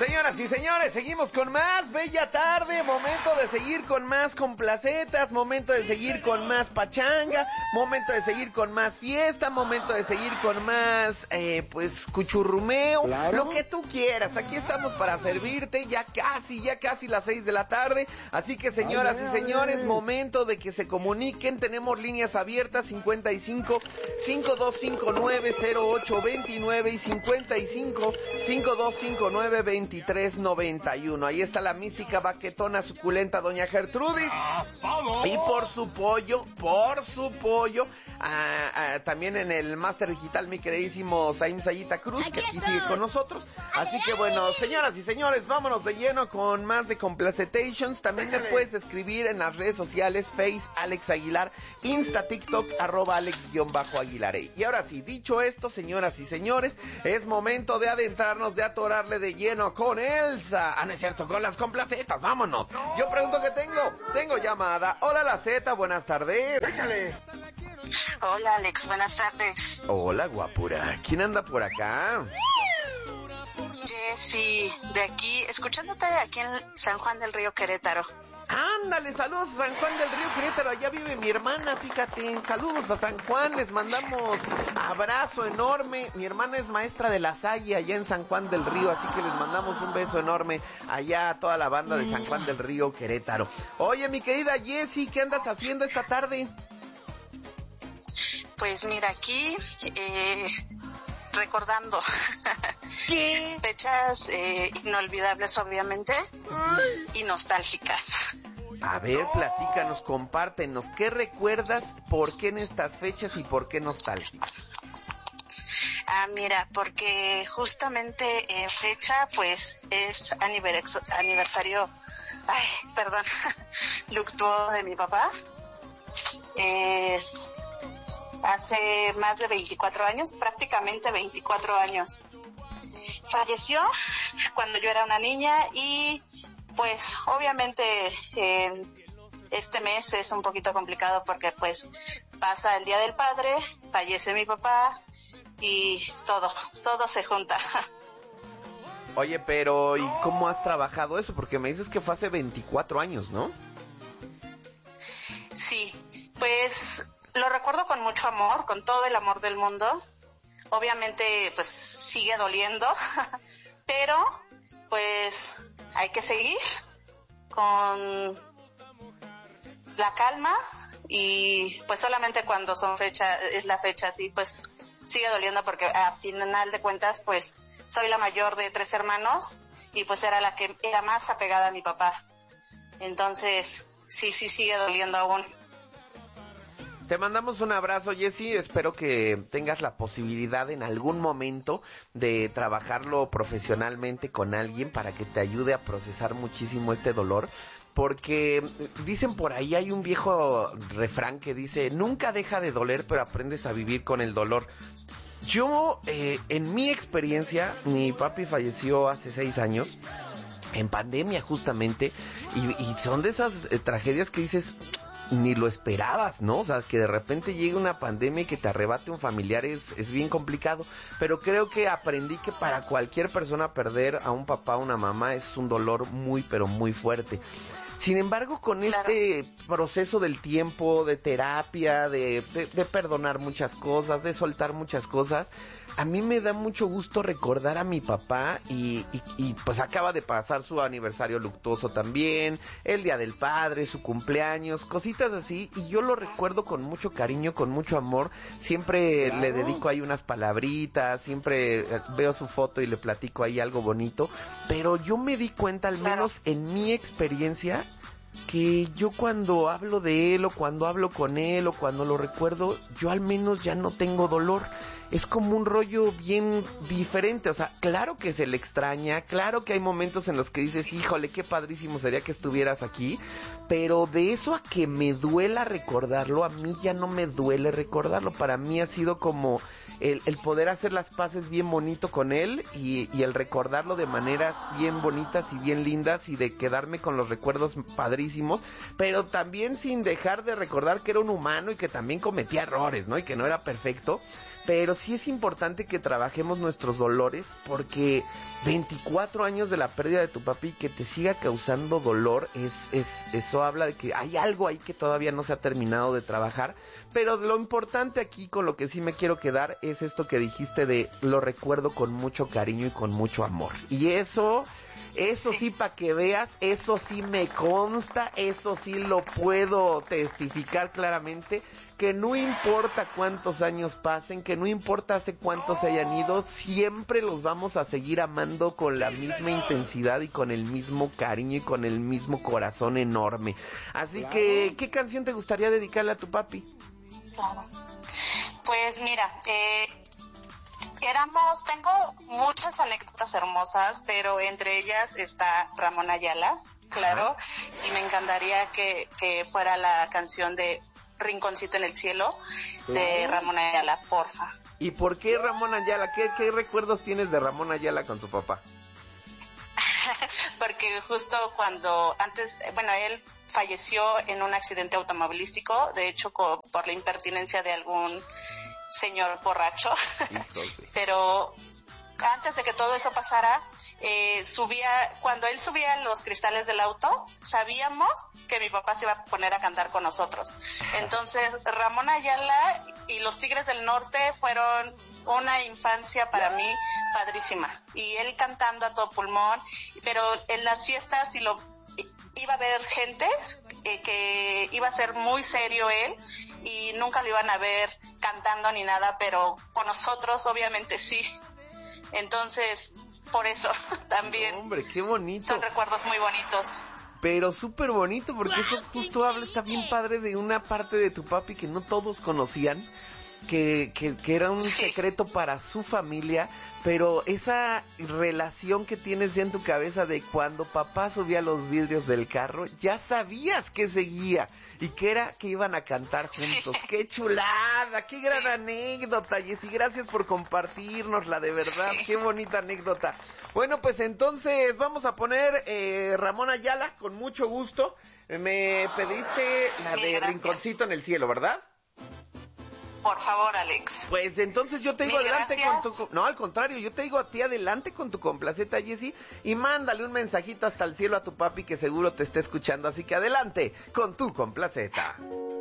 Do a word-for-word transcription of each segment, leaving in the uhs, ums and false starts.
Señoras y señores, seguimos con más Bella Tarde, momento de seguir con más complacetas, momento de seguir con más pachanga, momento de seguir con más fiesta, momento de seguir con más, eh, pues, cuchurrumeo, claro. Lo que tú quieras, aquí estamos para servirte, ya casi, ya casi las seis de la tarde, así que señoras ay, y señores, ay. momento de que se comuniquen, tenemos líneas abiertas, cincuenta y cinco, cinco dos cinco nueve, cero ocho dos nueve y cincuenta y cinco, cinco dos cinco nueve, veintitrés noventa y uno. Ahí está la mística baquetona suculenta doña Gertrudis. Y por su pollo, por su pollo, ah, ah, también en el máster digital mi queridísimo Saim Sayita Cruz, que aquí sigue con nosotros. Así que bueno, señoras y señores, vámonos de lleno con más de Complacetations. También me puedes escribir en las redes sociales, Face Alex Aguilar, Insta, TikTok, arroba Alex-Aguilarey. Y ahora sí, dicho esto, señoras y señores, es momento de adentrarnos, de atorarle de lleno con Elsa. Ah, no es cierto, con las complacetas, vámonos. Yo pregunto qué tengo. Tengo llamada. Hola, la Z, buenas tardes. Échale. Hola, Alex, buenas tardes. Hola, guapura. ¿Quién anda por acá? Jessy, de aquí, escuchándote aquí en San Juan del Río, Querétaro. Ándale, saludos a San Juan del Río Querétaro, allá vive mi hermana, fíjate, saludos a San Juan, les mandamos abrazo enorme, mi hermana es maestra de la Salle allá en San Juan del Río, así que les mandamos un beso enorme allá a toda la banda de San Juan del Río Querétaro. Oye, mi querida Jessy, ¿qué andas haciendo esta tarde? Pues mira, aquí, eh... recordando ¿qué? Fechas eh, inolvidables, obviamente, y nostálgicas. A ver, platícanos, compártenos, ¿qué recuerdas, por qué en estas fechas y por qué nostálgicas? Ah, mira, porque justamente en fecha, pues, es anivers- aniversario, ay, perdón, luctuoso de mi papá. Eh... Hace más de veinticuatro años, prácticamente veinticuatro años. Falleció cuando yo era una niña y pues obviamente eh, este mes es un poquito complicado porque pues pasa el Día del Padre, fallece mi papá y todo, todo se junta. Oye, pero ¿y cómo has trabajado eso? Porque me dices que fue hace veinticuatro años, ¿no? Sí, pues lo recuerdo con mucho amor, con todo el amor del mundo. Obviamente, pues, sigue doliendo, pero, pues, hay que seguir con la calma y, pues, solamente cuando son fecha, es la fecha así, pues, sigue doliendo porque a final de cuentas, pues, soy la mayor de tres hermanos y, pues, era la que era más apegada a mi papá. Entonces, sí, sí, sigue doliendo aún. Te mandamos un abrazo, Jessy, espero que tengas la posibilidad en algún momento de trabajarlo profesionalmente con alguien para que te ayude a procesar muchísimo este dolor, porque dicen por ahí, hay un viejo refrán que dice, nunca deja de doler, pero aprendes a vivir con el dolor. Yo, eh, en mi experiencia, mi papi falleció hace seis años, en pandemia justamente, y, y son de esas eh, tragedias que dices, ni lo esperabas, ¿no? O sea, que de repente llegue una pandemia y que te arrebate un familiar es, es bien complicado, pero creo que aprendí que para cualquier persona perder a un papá o una mamá es un dolor muy, pero muy fuerte. Sin embargo, con claro. este proceso del tiempo, de terapia, de, de, de perdonar muchas cosas, de soltar muchas cosas, a mí me da mucho gusto recordar a mi papá y, y, y pues acaba de pasar su aniversario luctuoso también, el Día del Padre, su cumpleaños, cositas así, y yo lo recuerdo con mucho cariño, con mucho amor, siempre claro. le dedico ahí unas palabritas, siempre veo su foto y le platico ahí algo bonito, pero yo me di cuenta, al claro. menos en mi experiencia, que yo cuando hablo de él o cuando hablo con él o cuando lo recuerdo, yo al menos ya no tengo dolor. Es como un rollo bien diferente, o sea, claro que se le extraña, claro que hay momentos en los que dices, híjole, qué padrísimo sería que estuvieras aquí, pero de eso a que me duela recordarlo, a mí ya no me duele recordarlo, para mí ha sido como el, el poder hacer las paces bien bonito con él y, y el recordarlo de maneras bien bonitas y bien lindas y de quedarme con los recuerdos padrísimos, pero también sin dejar de recordar que era un humano y que también cometía errores, ¿no? Y que no era perfecto. pero sí es importante que trabajemos nuestros dolores, porque veinticuatro años de la pérdida de tu papi que te siga causando dolor, es, es, eso habla de que hay algo ahí que todavía no se ha terminado de trabajar. Pero lo importante aquí, con lo que sí me quiero quedar, es esto que dijiste de lo recuerdo con mucho cariño y con mucho amor. Y eso, eso sí, sí para que veas, eso sí me consta, eso sí lo puedo testificar claramente, que no importa cuántos años pasen, que no importa hace cuántos se hayan ido, siempre los vamos a seguir amando con la misma intensidad y con el mismo cariño y con el mismo corazón enorme. Así claro. que, ¿qué canción te gustaría dedicarle a tu papi? Claro. Pues mira, eh, éramos, tengo muchas anécdotas hermosas, pero entre ellas está Ramón Ayala, claro, ajá, y me encantaría que, que fuera la canción de Rinconcito en el Cielo, claro, de Ramón Ayala, porfa. ¿Y por qué Ramón Ayala? ¿Qué, qué recuerdos tienes de Ramón Ayala con tu papá? Porque justo cuando antes, bueno, él falleció en un accidente automovilístico, de hecho con, por la impertinencia de algún señor borracho, pero antes de que todo eso pasara, eh, subía, cuando él subía los cristales del auto, sabíamos que mi papá se iba a poner a cantar con nosotros. Entonces, Ramón Ayala y los Tigres del Norte fueron una infancia para mí padrísima. Y él cantando a todo pulmón, pero en las fiestas, si lo iba a haber gente eh, que iba a ser muy serio él, y nunca lo iban a ver cantando ni nada, pero con nosotros obviamente sí. Entonces, por eso también. Hombre, qué bonito. Son recuerdos muy bonitos. Pero súper bonito, porque eso justo habla, está bien padre de una parte de tu papi que no todos conocían, que, que, que era un sí. secreto para su familia, pero esa relación que tienes ya en tu cabeza de cuando papá subía los vidrios del carro, ya sabías que seguía y que era que iban a cantar juntos. Sí. ¡Qué chulada! ¡Qué gran sí. anécdota, Jessy! Gracias por compartirnosla, de verdad, sí. qué bonita anécdota. Bueno, pues entonces vamos a poner eh, Ramón Ayala, con mucho gusto. Me pediste la de Gracias. Rinconcito en el Cielo, ¿verdad? Por favor, Alex. Pues entonces yo te digo Mil adelante gracias. con tu... No, al contrario, yo te digo a ti adelante con tu complaceta, Jessy, y mándale un mensajito hasta el cielo a tu papi que seguro te está escuchando, así que adelante con tu complaceta.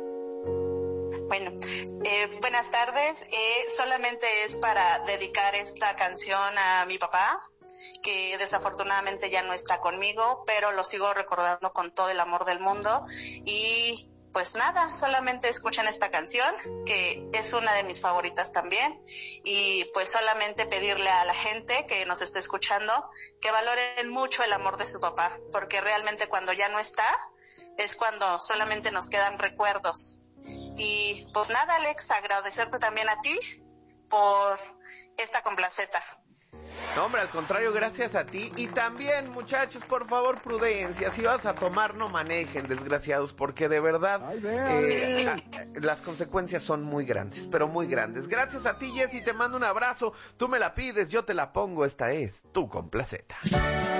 Bueno, eh, buenas tardes, eh, solamente es para dedicar esta canción a mi papá, que desafortunadamente ya no está conmigo, pero lo sigo recordando con todo el amor del mundo. Y pues nada, solamente escuchen esta canción, que es una de mis favoritas también, y pues solamente pedirle a la gente que nos esté escuchando que valoren mucho el amor de su papá, porque realmente cuando ya no está, es cuando solamente nos quedan recuerdos. Y pues nada, Alex, agradecerte también a ti por esta complaceta. No, hombre, al contrario, gracias a ti. Y también, muchachos, por favor, prudencia. Si vas a tomar, no manejen, desgraciados, porque de verdad Ay, eh, a, las consecuencias son muy grandes, pero muy grandes. Gracias a ti, Jessy, te mando un abrazo. Tú me la pides, yo te la pongo. Esta es tu complaceta.